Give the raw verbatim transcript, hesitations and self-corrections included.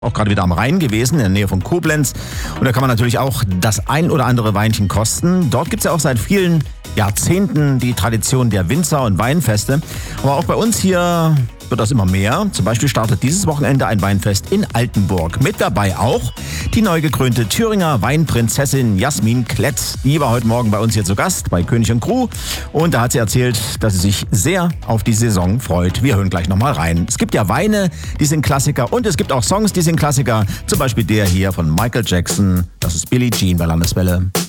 Auch gerade wieder am Rhein gewesen, in der Nähe von Koblenz. Und da kann man natürlich auch das ein oder andere Weinchen kosten. Dort gibt es ja auch seit vielen Jahrzehnten die Tradition der Winzer- und Weinfeste. Aber auch bei uns hier wird das immer mehr. Zum Beispiel startet dieses Wochenende ein Weinfest in Altenburg. Mit dabei auch die neu gekrönte Thüringer Weinprinzessin Jasmin Kletz. Die war heute Morgen bei uns hier zu Gast bei König und Crew. Und da hat sie erzählt, dass sie sich sehr auf die Saison freut. Wir hören gleich nochmal rein. Es gibt ja Weine, die sind Klassiker. Und es gibt auch Songs, die sind Klassiker. Zum Beispiel der hier von Michael Jackson. Das ist Billie Jean bei Landeswelle.